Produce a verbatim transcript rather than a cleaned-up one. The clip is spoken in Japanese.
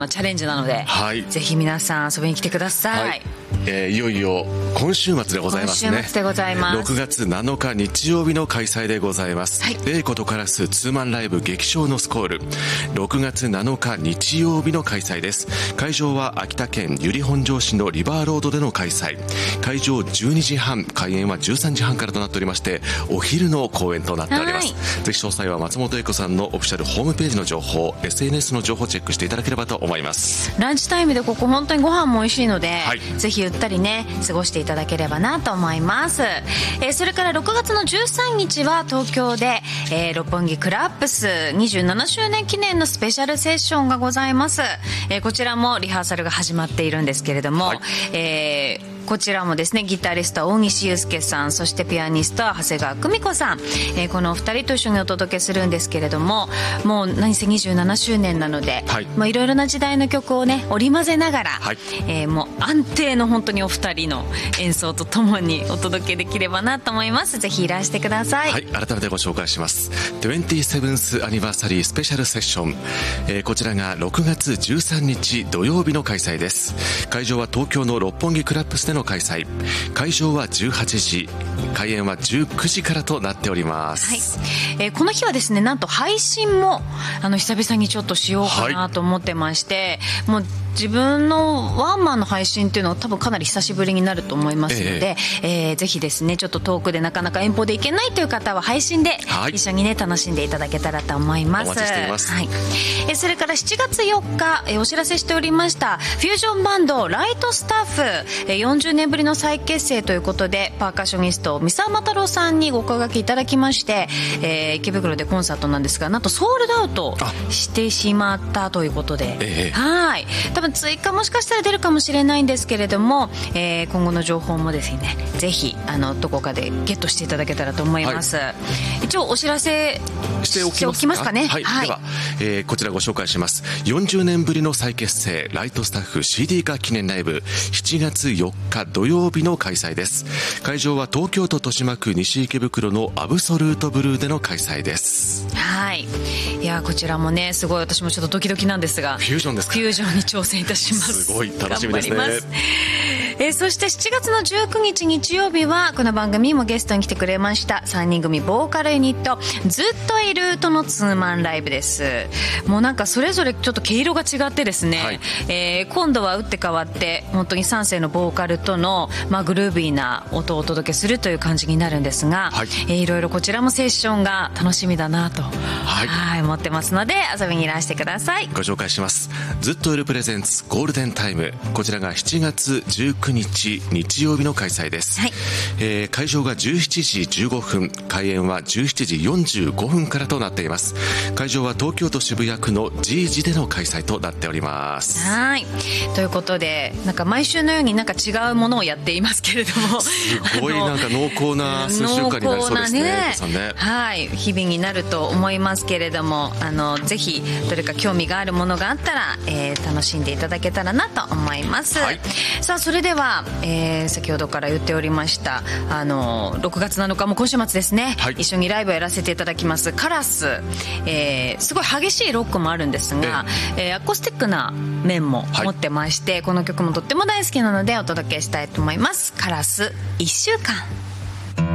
チャレンジなので、はい、ぜひ皆さん遊びに来てください。はい、 えー、いよいよ今週末でございますね。 今週末でございます。 ろくがつなのか日曜日の開催でございます。はい、レイコとカラスツーマンライブ激唱のスコール、ろくがつなのか日曜日の開催です。会場は秋田県由利本荘市のリバーロードでの開催。会場じゅうにじはん、開演はじゅうさんじはんからとなっておりまして、お昼の公演となっております。はい、ぜひ詳細は松本英子さんのオフィシャルホームページの情報、 エスエヌエス の情報をチェックしていただければと思います。 ランチタイムでここ本当にご飯も美味しいので、はい、ぜひゆったりね過ごしていただければなと思います。えー、それからろくがつのじゅうさんにちは東京で、えー、六本木クラップスにじゅうななしゅうねん記念のスペシャルセッションがございます。えー、こちらもリハーサルが始まっているんですけれども、はい、えーこちらもですね、ギタリスト大西祐介さん、そしてピアニスト長谷川久美子さん、えー、このお二人と一緒にお届けするんですけれども、もう何せにじゅうななしゅうねんなので、はい、もういろいろな時代の曲をね織り交ぜながら、はい、えー、もう安定の本当にお二人の演奏とともにお届けできればなと思います。ぜひいらしてください。 はい、改めてご紹介します。にじゅうななthアニバーサリースペシャルセッション、えー、こちらがろくがつじゅうさんにち土曜日の開催です。会場は東京の六本木クラップスでの開催。会場はじゅうはちじ、開演はじゅうくじからとなっております。 はい、えー、この日はですね、なんと配信もあの久々にちょっとしようかなと思ってまして、はい、もう自分のワンマンの配信っていうのは多分かなり久しぶりになると思いますので、えーえー、ぜひですね、ちょっと遠くでなかなか遠方で行けないという方は配信で一緒にね、楽しんでいただけたらと思います。 お待ちしています。 はい、えー、それからしちがつよっか、えー、お知らせしておりましたフュージョンバンドライトスタッフ、えー、よんじゅうねんぶりの再結成ということで、パーカッショニスト三沢又郎さんにご声掛けいただきまして、えー、池袋でコンサートなんですが、なんとソールドアウトしてしまったということで、ええ、はい、多分追加もしかしたら出るかもしれないんですけれども、えー、今後の情報もですね、ぜひあのどこかでゲットしていただけたらと思います。はい、一応お知らせしておきますか、ますかね。 はい、はい、では、えー、こちらご紹介します。よんじゅうねんぶりの再結成ライトスタッフ シーディー 化記念ライブ、しちがつよっか土曜日の開催です。会場は東京都豊島区西池袋のアブソルートブルーでの開催です。 はい、いやこちらもねすごい私もちょっとドキドキなんですが、 フュージョンですか。 フュージョンに挑戦いたします。 すごい楽しみですね。 頑張ります。えー、そしてしちがつのじゅうくにち日曜日はこの番組にもゲストに来てくれましたさんにん組ボーカルユニットずっといるとのツーマンライブです。もうなんかそれぞれちょっと毛色が違ってですね、はい、えー、今度は打って変わって本当にさんせいのボーカルとの、まあ、グルービーな音をお届けするという感じになるんですが、はい、えー、いろいろこちらもセッションが楽しみだなと、はい、はい思ってますので遊びにいらしてください。 ご紹介します。ずっといるプレゼンツゴールデンタイム、こちらがしちがつじゅうくにち日曜日の開催です。はい、えー、会場がじゅうしちじじゅうごふん、開演はじゅうしちじよんじゅうごふんからとなっています。会場は東京都渋谷区の ジージでの開催となっております。 はい、ということでなんか毎週のようになんか違うものをやっていますけれども、 すごいなんか濃厚な数週間になりそうですね。 ね、はい、日々になると思いますけれども、あのぜひどれか興味があるものがあったら、えー、楽しんでいただけたらなと思います。はい、さあそれでは、えー、先ほどから言っておりましたあのろくがつなのかも今週末ですね、はい、一緒にライブをやらせていただきますカラス、えー、すごい激しいロックもあるんですが、ええー、アコースティックな面も持ってまして、はい、この曲もとっても大好きなのでお届けしたいと思います。カラスいっしゅうかん。